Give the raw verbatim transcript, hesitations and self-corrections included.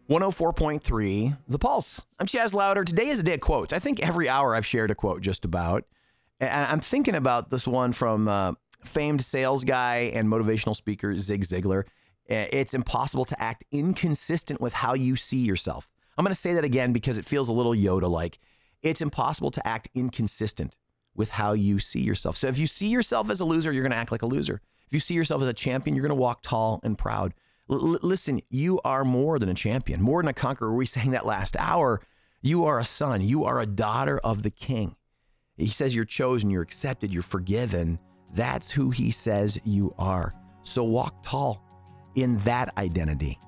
one oh four point three, The Pulse. I'm Chaz Louder. Today is a day of quotes. I think every hour I've shared a quote just about. And I'm thinking about this one from uh, famed sales guy and motivational speaker Zig Ziglar. It's impossible to act inconsistent with how you see yourself. I'm going to say that again because it feels a little Yoda-like. It's impossible to act inconsistent with how you see yourself. So if you see yourself as a loser, you're going to act like a loser. If you see yourself as a champion, you're going to walk tall and proud. L- listen, you are more than a champion, more than a conqueror. We sang that last hour. You are a son. You are a daughter of the King. He says you're chosen, you're accepted, you're forgiven. That's who he says you are. So walk tall in that identity.